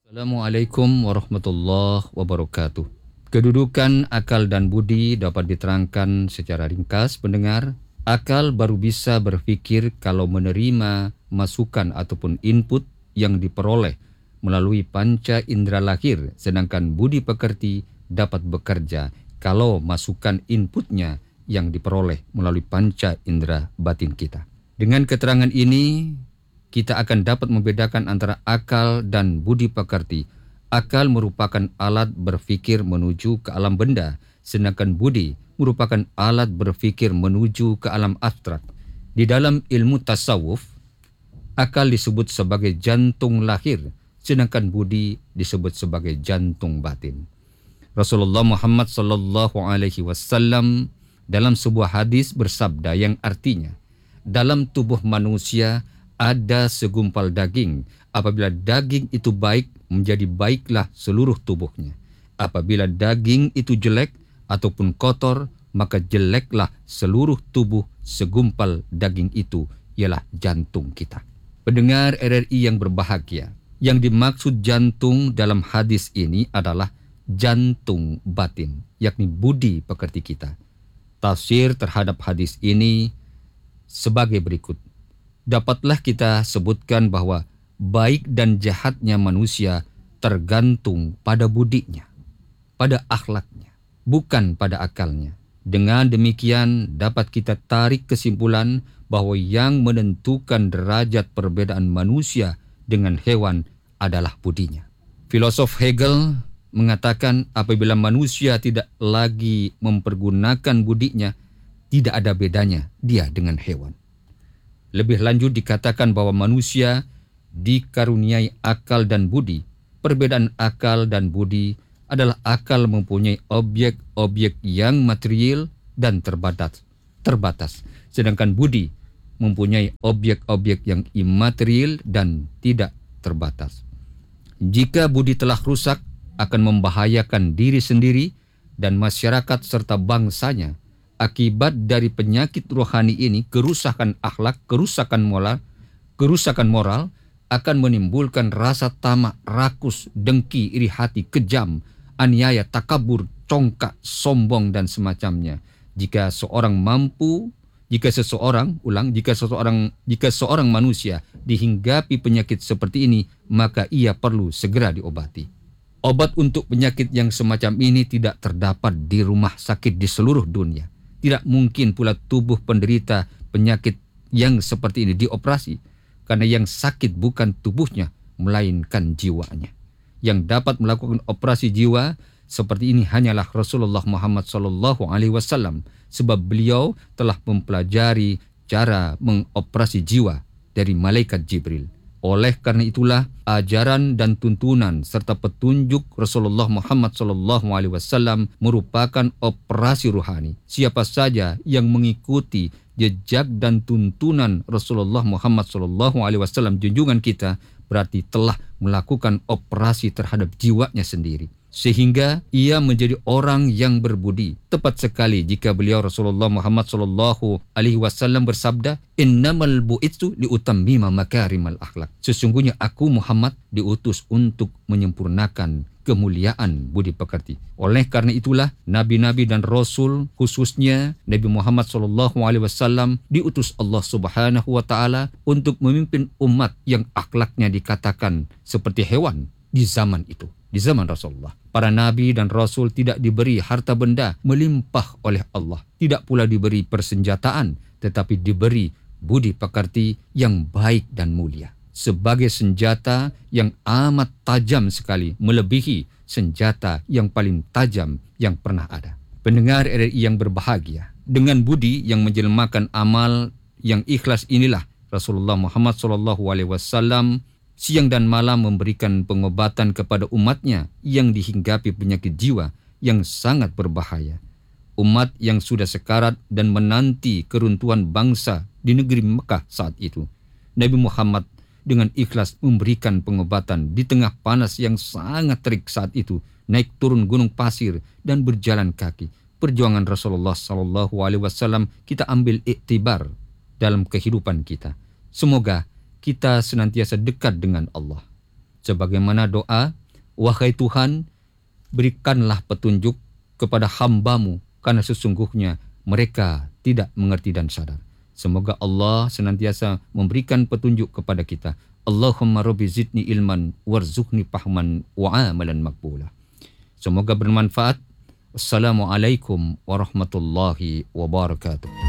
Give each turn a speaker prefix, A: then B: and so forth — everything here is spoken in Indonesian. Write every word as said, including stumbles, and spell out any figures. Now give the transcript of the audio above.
A: Assalamualaikum warahmatullahi wabarakatuh. Kedudukan akal dan budi dapat diterangkan secara ringkas pendengar. Akal baru bisa berpikir kalau menerima masukan ataupun input yang diperoleh melalui panca indera lahir, sedangkan budi pekerti dapat bekerja kalau masukan inputnya yang diperoleh melalui panca indera batin kita. Dengan keterangan ini, kita akan dapat membedakan antara akal dan budi pekerti. Akal merupakan alat berpikir menuju ke alam benda, sedangkan budi merupakan alat berpikir menuju ke alam abstrak. Di dalam ilmu tasawuf, akal disebut sebagai jantung lahir, sedangkan budi disebut sebagai jantung batin. Rasulullah Muhammad sallallahu alaihi wasallam dalam sebuah hadis bersabda yang artinya, dalam tubuh manusia ada segumpal daging. Apabila daging itu baik, menjadi baiklah seluruh tubuhnya. Apabila daging itu jelek ataupun kotor, maka jeleklah seluruh tubuh segumpal daging itu, ialah jantung kita. Pendengar R R I yang berbahagia, yang dimaksud jantung dalam hadis ini adalah jantung batin, yakni budi pekerti kita. Tafsir terhadap hadis ini sebagai berikut. Dapatlah kita sebutkan bahwa baik dan jahatnya manusia tergantung pada budinya, pada akhlaknya, bukan pada akalnya. Dengan demikian dapat kita tarik kesimpulan bahwa yang menentukan derajat perbedaan manusia dengan hewan adalah budinya. Filosof Hegel mengatakan apabila manusia tidak lagi mempergunakan budinya, tidak ada bedanya dia dengan hewan. Lebih lanjut dikatakan bahwa manusia dikaruniai akal dan budi. Perbedaan akal dan budi adalah akal mempunyai objek-objek yang material dan terbatas, terbatas. Sedangkan budi mempunyai objek-objek yang imaterial dan tidak terbatas. Jika budi telah rusak, akan membahayakan diri sendiri dan masyarakat serta bangsanya. Akibat dari penyakit rohani ini, kerusakan akhlak, kerusakan moral, kerusakan moral akan menimbulkan rasa tamak, rakus, dengki, iri hati, kejam, aniaya, takabur, congkak, sombong dan semacamnya. Jika seorang mampu, jika seseorang, ulang, jika seseorang, jika seorang manusia dihinggapi penyakit seperti ini, maka ia perlu segera diobati. Obat untuk penyakit yang semacam ini tidak terdapat di rumah sakit di seluruh dunia. Tidak mungkin pula tubuh penderita penyakit yang seperti ini dioperasi, karena yang sakit bukan tubuhnya, melainkan jiwanya. Yang dapat melakukan operasi jiwa seperti ini hanyalah Rasulullah Muhammad sallallahu alaihi wasallam, sebab beliau telah mempelajari cara mengoperasi jiwa dari malaikat Jibril. Oleh karena itulah ajaran dan tuntunan serta petunjuk Rasulullah Muhammad sallallahu alaihi wasallam merupakan operasi ruhani. Siapa saja yang mengikuti jejak dan tuntunan Rasulullah Muhammad sallallahu alaihi wasallam junjungan kita berarti telah melakukan operasi terhadap jiwanya sendiri, sehingga ia menjadi orang yang berbudi. Tepat sekali jika beliau Rasulullah Muhammad sallallahu alaihi wasallam bersabda, "Innamal bu'itsu liutammima makarimal akhlak." Sesungguhnya aku Muhammad diutus untuk menyempurnakan kemuliaan budi pekerti. Oleh karena itulah nabi-nabi dan rasul, khususnya Nabi Muhammad sallallahu alaihi wasallam, diutus Allah Subhanahu wa taala untuk memimpin umat yang akhlaknya dikatakan seperti hewan di zaman itu. Di zaman Rasulullah, para nabi dan rasul tidak diberi harta benda melimpah oleh Allah, tidak pula diberi persenjataan, tetapi diberi budi pekerti yang baik dan mulia, sebagai senjata yang amat tajam sekali, melebihi senjata yang paling tajam yang pernah ada. Pendengar R R I yang berbahagia, dengan budi yang menjelmakan amal yang ikhlas inilah Rasulullah Muhammad sallallahu alaihi wasallam siang dan malam memberikan pengobatan kepada umatnya yang dihinggapi penyakit jiwa yang sangat berbahaya. Umat yang sudah sekarat dan menanti keruntuhan bangsa di negeri Mekah saat itu. Nabi Muhammad dengan ikhlas memberikan pengobatan di tengah panas yang sangat terik saat itu, naik turun gunung pasir dan berjalan kaki. Perjuangan Rasulullah sallallahu alaihi wasallam kita ambil iktibar dalam kehidupan kita. Semoga kita senantiasa dekat dengan Allah. sebagaimana doa, wahai Tuhan, berikanlah petunjuk kepada hambamu, karena sesungguhnya mereka tidak mengerti dan sadar. Semoga Allah senantiasa memberikan petunjuk kepada kita. Allahumma rabbi zidni ilman warzuqni fahman wa amalan maqbula. Semoga bermanfaat. Assalamualaikum warahmatullahi wabarakatuh.